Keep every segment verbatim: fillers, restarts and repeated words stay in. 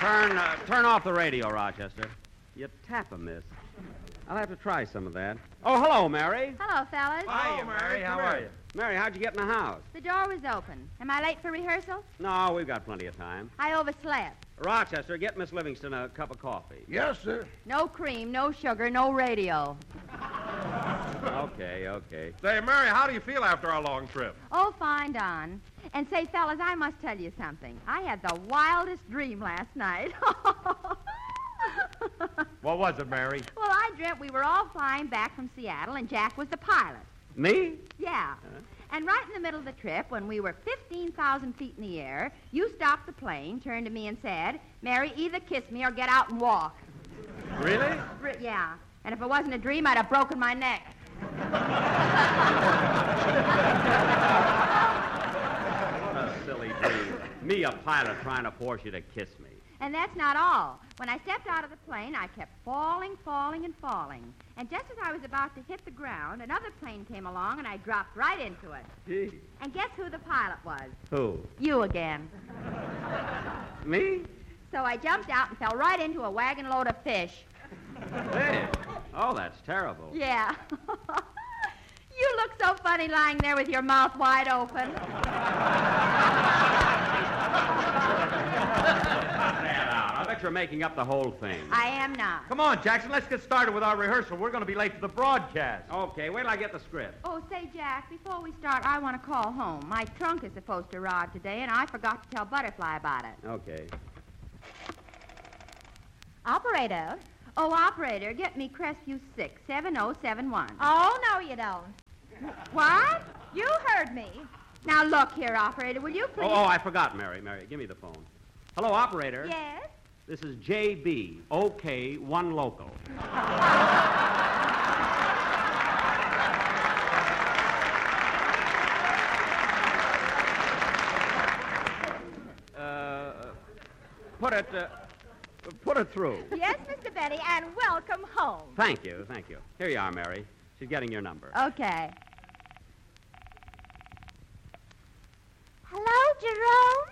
Turn, uh, turn off the radio, Rochester. You tap a miss. I'll have to try some of that. Oh, hello, Mary. Hello, fellas. Hi, Mary. How are you? Mary, how'd you get in the house? The door was open. Am I late for rehearsal? No, we've got plenty of time. I overslept. Rochester, get Miss Livingston a cup of coffee. Yes, sir. No cream, no sugar, no radio. Okay, okay. Say, Mary, how do you feel after our long trip? Oh, fine, Don. And say, fellas, I must tell you something. I had the wildest dream last night. What was it, Mary? Well, I dreamt we were all flying back from Seattle, and Jack was the pilot. Me? Yeah. Huh? And right in the middle of the trip, when we were fifteen thousand feet in the air, you stopped the plane, turned to me and said, Mary, either kiss me or get out and walk. Really? R- yeah. And if it wasn't a dream, I'd have broken my neck. What a silly dream. Me, a pilot, trying to force you to kiss me. And that's not all. When I stepped out of the plane, I kept falling, falling, and falling. And just as I was about to hit the ground, another plane came along, and I dropped right into it. Gee. And guess who the pilot was? Who? You again. Me? So I jumped out and fell right into a wagon load of fish. Hey. Oh, that's terrible. Yeah. You look so funny lying there with your mouth wide open. I bet you're making up the whole thing. I am not. Come on, Jackson, let's get started with our rehearsal. We're going to be late for the broadcast. Okay, wait till I get the script. Oh, say, Jack, before we start, I want to call home. My trunk is supposed to arrive today, and I forgot to tell Butterfly about it. Okay. Operator. Oh, operator, get me Crestview six, seven oh seven one. Oh, no, you don't. What? You heard me. Now, look here, operator, will you please... Oh, oh, I forgot, Mary. Mary, give me the phone. Hello, operator. Yes? This is J B, OK, one local. uh, put it, uh, put it through. Yes, Mister Benny, and welcome home. Thank you, thank you. Here you are, Mary. She's getting your number. Okay. Hello, Jerome?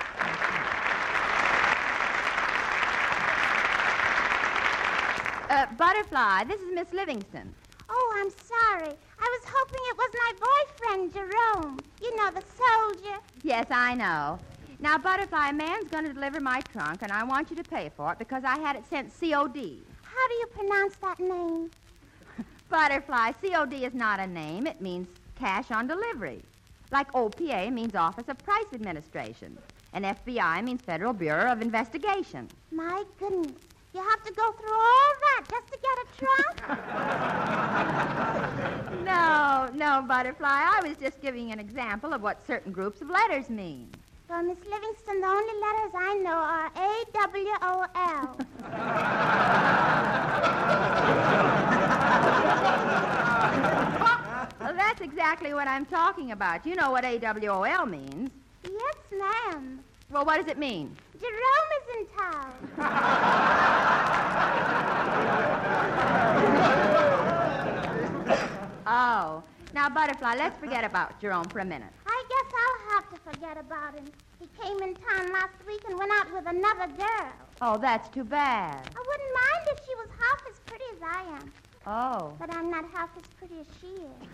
Uh, Butterfly, this is Miss Livingston. Oh, I'm sorry. I was hoping it was my boyfriend, Jerome. You know, the soldier. Yes, I know. Now, Butterfly, a man's going to deliver my trunk, and I want you to pay for it because I had it sent C O D. How do you pronounce that name? Butterfly, C O D is not a name. It means cash on delivery. Like O P A means Office of Price Administration. And F B I means Federal Bureau of Investigation. My goodness. You have to go through all that just to get a trunk? No, no, Butterfly. I was just giving an example of what certain groups of letters mean. Well, Miss Livingston, the only letters I know are A W O L. Well, that's exactly what I'm talking about. You know what A W O L means. Yes, ma'am. Well, what does it mean? Jerome is in town. Oh. Now, Butterfly, let's forget about Jerome for a minute. I guess I'll have to forget about him. He came in town last week and went out with another girl. Oh, that's too bad. I wouldn't mind if she was half as pretty as I am. Oh. But I'm not half as pretty as she is.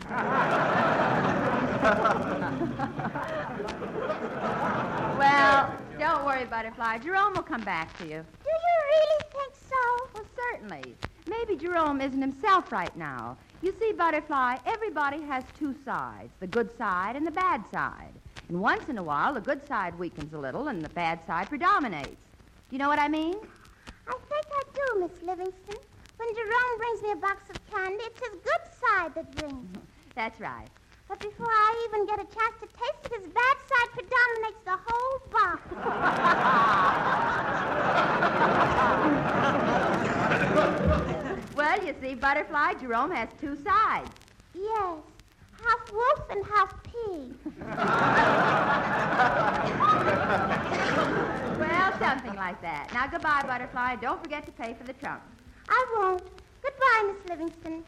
Well, don't worry, Butterfly. Jerome will come back to you. Do you really think so? Well, certainly. Maybe Jerome isn't himself right now. You see, Butterfly, everybody has two sides, the good side and the bad side. And once in a while, the good side weakens a little and the bad side predominates. Do you know what I mean? I think I do, Miss Livingston. When Jerome brings me a box of candy, it's his good side that brings it. That's right. But before I even get a chance to taste it, his bad side predominates the whole box. Well, you see, Butterfly, Jerome has two sides. Yes, half wolf and half pig. Well, something like that. Now, goodbye, Butterfly. Don't forget to pay for the trunk. I won't. Goodbye, Miss Livingston.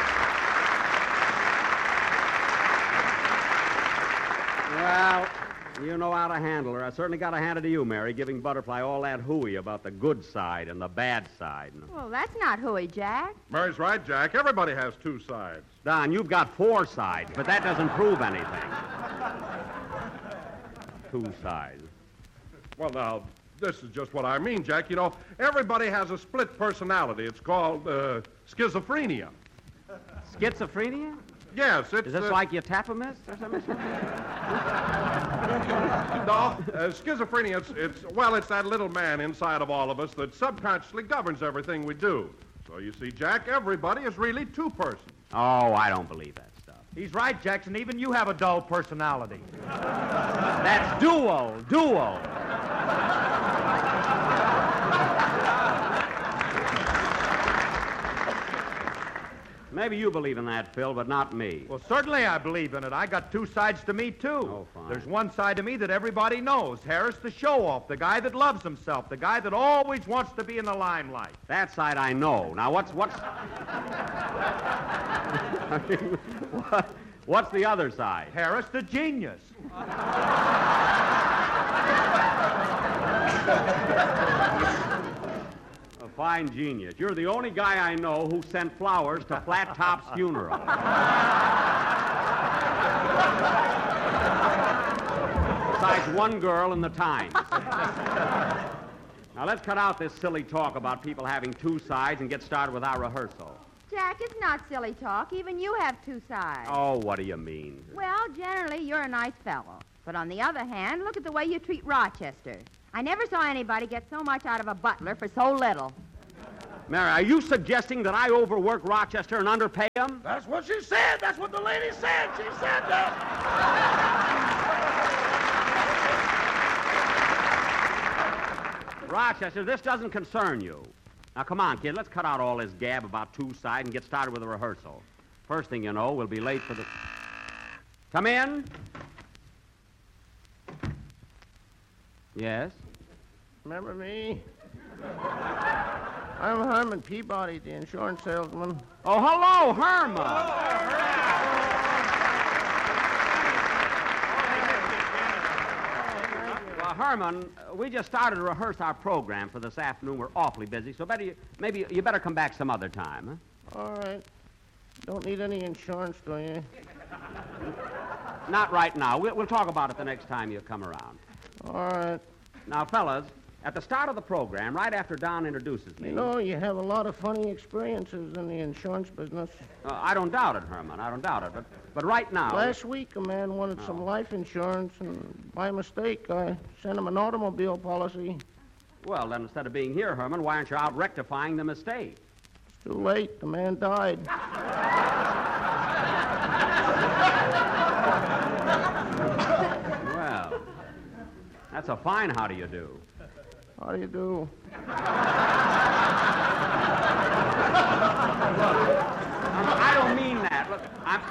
Well, You know how to handle her. I certainly got to hand it to you, Mary, giving Butterfly all that hooey about the good side and the bad side. Well, that's not hooey, Jack. Mary's right, Jack. Everybody has two sides. Don, you've got four sides, but that doesn't prove anything. Two sides. Well, now, this is just what I mean, Jack. You know, everybody has a split personality. It's called uh, schizophrenia. Schizophrenia? Yes, it's... Is this uh, like you tap a miss or something? No, uh, schizophrenia, it's, it's, well, it's that little man inside of all of us that subconsciously governs everything we do. So you see, Jack, everybody is really two persons. Oh, I don't believe that stuff. He's right, Jackson. Even you have a dull personality. That's dual, dual. Maybe you believe in that, Phil, but not me. Well, certainly I believe in it. I got two sides to me, too. Oh, fine. There's one side to me that everybody knows. Harris, the show-off, the guy that loves himself, the guy that always wants to be in the limelight. That side I know. Now, what's what's I mean, what, what's the other side? Harris, the genius. A fine genius. You're the only guy I know who sent flowers to Flat Top's funeral. Besides one girl in the Times. Now, let's cut out this silly talk about people having two sides and get started with our rehearsal. Jack, it's not silly talk. Even you have two sides. Oh, what do you mean? Well, generally, you're a nice fellow. But on the other hand, look at the way you treat Rochester. I never saw anybody get so much out of a butler for so little. Mary, are you suggesting that I overwork Rochester and underpay him? That's what she said. That's what the lady said. She said that. Rochester, this doesn't concern you. Now, come on, kid. Let's cut out all this gab about two sides and get started with the rehearsal. First thing you know, we'll be late for the... Come in. Yes? Remember me? I'm Herman Peabody, the insurance salesman. Oh, hello, Herman. Well, Herman, uh, we just started to rehearse our program for this afternoon. We're awfully busy, so better you, maybe you better come back some other time, huh? All right. Don't need any insurance, do you? Not right now. We'll, we'll talk about it the next time you come around. All right. Now, fellas, at the start of the program, right after Don introduces me... You know, you have a lot of funny experiences in the insurance business. Uh, I don't doubt it, Herman. I don't doubt it. But, but right now... Last week, a man wanted some life insurance, and by mistake, I sent him an automobile policy. Well, then, instead of being here, Herman, why aren't you out rectifying the mistake? It's too late. The man died. Well, that's a fine how do you do. How do you do? I don't mean that. Look, I'm...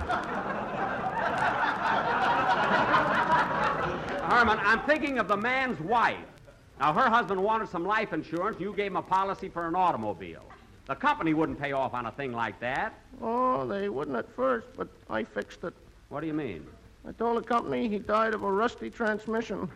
Herman, I'm thinking of the man's wife. Now, her husband wanted some life insurance. You gave him a policy for an automobile. The company wouldn't pay off on a thing like that. Oh, they wouldn't at first, but I fixed it. What do you mean? I told the company he died of a rusty transmission.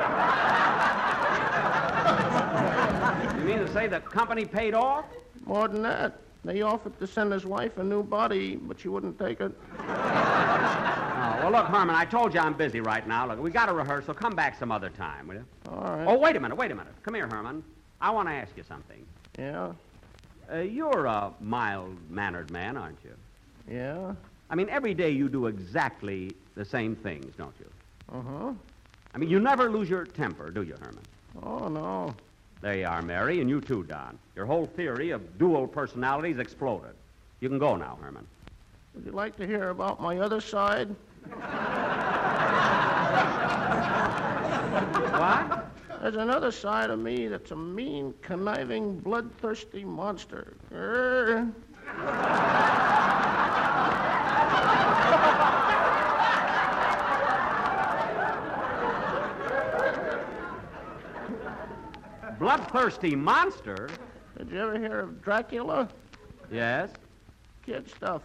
You mean to say the company paid off? More than that. They offered to send his wife a new body, but she wouldn't take it. Oh, well, look, Herman, I told you I'm busy right now. Look, we got a rehearsal. Come back some other time, will you? All right. Oh, wait a minute, wait a minute. Come here, Herman. I want to ask you something. Yeah? Uh, you're a mild-mannered man, aren't you? Yeah? I mean, every day you do exactly the same things, don't you? Uh-huh. I mean, you never lose your temper, do you, Herman? Oh, no. There you are, Mary, and you too, Don. Your whole theory of dual personalities exploded. You can go now, Herman. Would you like to hear about my other side? What? There's another side of me that's a mean, conniving, bloodthirsty monster. Grr. Bloodthirsty monster? Did you ever hear of Dracula? Yes. Kid stuff.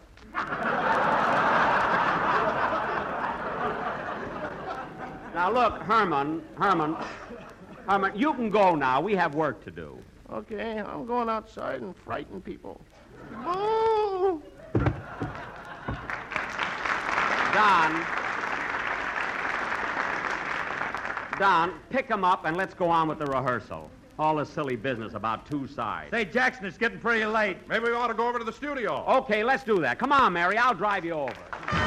Now, look, Herman, Herman, Herman, you can go now. We have work to do. Okay, I'm going outside and frighten people. Boo! Don, Don, pick him up and let's go on with the rehearsal. All this silly business about two sides. Say, Jackson, it's getting pretty late. Maybe we ought to go over to the studio. Okay, let's do that. Come on, Mary. I'll drive you over.